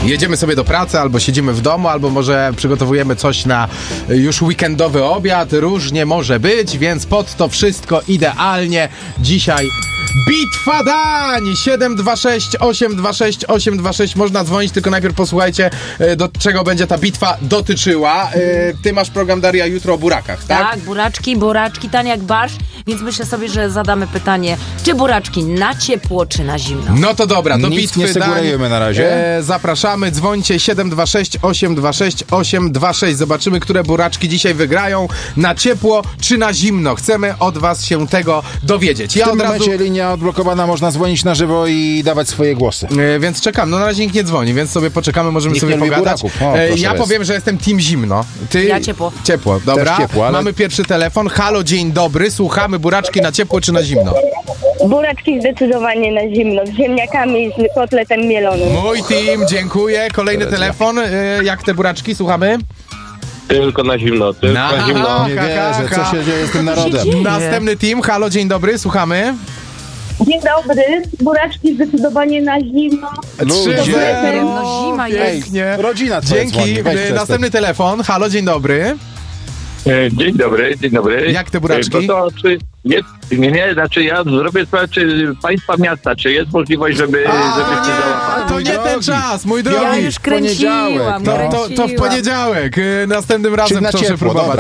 jedziemy sobie do pracy, albo siedzimy w domu, albo może przygotowujemy coś na już weekendowy obiad. Różnie może być, więc pod to wszystko idealnie dzisiaj bitwa dań! 726-826-826. Można dzwonić, tylko najpierw posłuchajcie, do czego będzie ta bitwa dotyczyła. Ty masz program, Daria, jutro o burakach, tak? Tak, buraczki, tanie jak barsz, więc myślę sobie, że zadamy pytanie, czy buraczki na ciepło, czy na zimno? No to dobra, do Nic bitwy nie segurujemy na razie. Zapraszamy, dzwońcie 726-826-826. Zobaczymy, które buraczki dzisiaj wygrają, na ciepło czy na zimno. Chcemy od was się tego dowiedzieć. W tym momencie linia odblokowana, można dzwonić na żywo i dawać swoje głosy. Więc czekam. No na razie nikt nie dzwoni, więc sobie poczekamy, możemy Nikt sobie nie lubi pogadać. buraków. O, ja jest. powiem, że jestem team zimno. Ty... Ja ciepło. Ciepło, dobra. Też ciepło, ale... Mamy pierwszy telefon. Halo, dzień dobry. Słuchamy, buraczki na ciepło czy na zimno? Buraczki zdecydowanie na zimno, z ziemniakami i z kotletem mielonym. Mój team, dziękuję. Kolejny telefon. Jak te buraczki? Słuchamy? Tylko na zimno, na zimno. Nie wierzę, co się dzieje z tym narodem. Następny team. Halo, dzień dobry. Słuchamy. Dzień dobry, buraczki zdecydowanie na zimno. 3-0. No zima jest. Pięknie. Rodzina twoja Dzięki. dzwoni, weź przestań. Następny telefon. Halo, dzień dobry. Dzień dobry. Jak te buraczki? To, czy jest, znaczy ja zrobię sprawę, czy państwa miasta, czy jest możliwość, żeby się załapać? To nie ten czas, mój drogi. Ja już kręciłam. To w poniedziałek. Następnym razem na proszę ciepło, próbować.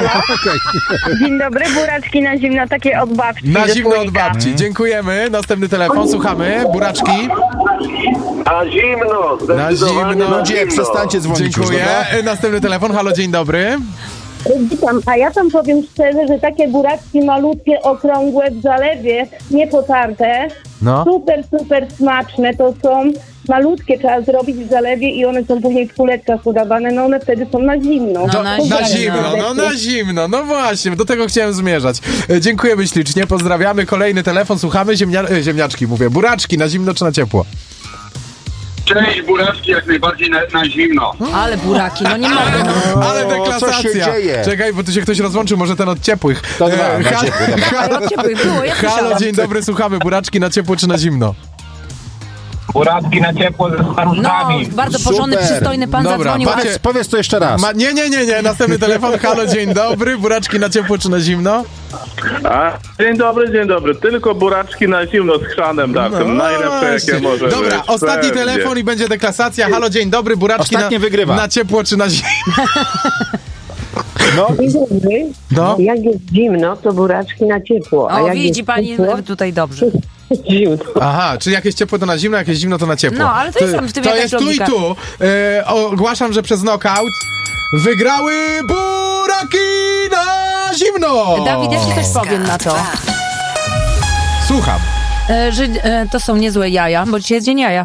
Dzień dobry, buraczki na zimno, takie od babci. Na ze zimno od słoika. babci. Dziękujemy. Następny telefon. Słuchamy. Buraczki. Na zimno, Na zimno. Ludzie, przestańcie dzwonić już, Dziękuję. dobra? Następny telefon. Halo, dzień dobry. Witam, a ja tam powiem szczerze, że takie buraczki malutkie, okrągłe w zalewie, niepotarte, No. super smaczne to są. Malutkie trzeba zrobić w zalewie i one są później w kuleczkach podawane, no one wtedy są na zimno. No, na Na zimno. zimno, na zimno. No właśnie, do tego chciałem zmierzać. Dziękujemy ślicznie, pozdrawiamy. Kolejny telefon, słuchamy. Ziemniaczki mówię. Buraczki na zimno czy na ciepło? Cześć, buraczki jak najbardziej na zimno. Ale buraki, no nie mogę. No. Ale deklasacja. co się dzieje? Czekaj, bo tu się ktoś rozłączył, może ten od ciepłych. To dwa, na ciepło, dobra. Halo, Ciepły było, ja halo, słyszałam. dzień dobry, słuchamy. Buraczki na ciepło czy na zimno? Buraczki na ciepło ze No, staruszkami. bardzo porządny, Super. przystojny pan Dobra, zadzwonił. Powiedz to jeszcze raz. Nie. Następny telefon. Halo, dzień dobry. Buraczki na ciepło czy na zimno? Dzień dobry. Tylko buraczki na zimno z chrzanem dawnym. Najlepsze jakie może być. Dobra, ostatni Pewnie. telefon i będzie deklasacja. Halo, dzień dobry. Buraczki Ostatnie wygrywa. na ciepło czy na zimno? No, Dzień dobry. No. Jak jest zimno, to buraczki na ciepło. A O, jak widzi jest pani ciepło, tutaj dobrze. zimno. Aha, czyli jak jest ciepło to na zimno, jak jest zimno to na ciepło. No, ale to jest w tym to jakaś jest tu logika. i tu. Ogłaszam, że przez knockout wygrały buraki na zimno. Dawid, ja ci coś powiem na to. Słucham. Że to są niezłe jaja, bo dzisiaj jest dzień jaja.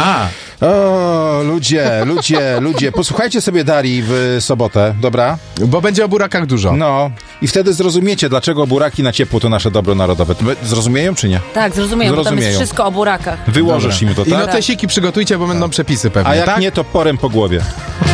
o, ludzie. Posłuchajcie sobie Darii w sobotę, dobra? Bo będzie o burakach dużo. No. I wtedy zrozumiecie, dlaczego buraki na ciepło to nasze dobro narodowe. Zrozumieją czy nie? Tak, zrozumiem, bo tam jest Zrozumieją. wszystko o burakach. Wyłożysz im to, I tak? notesiki przygotujcie, bo będą przepisy pewnie, A jak tak? nie, to porem po głowie.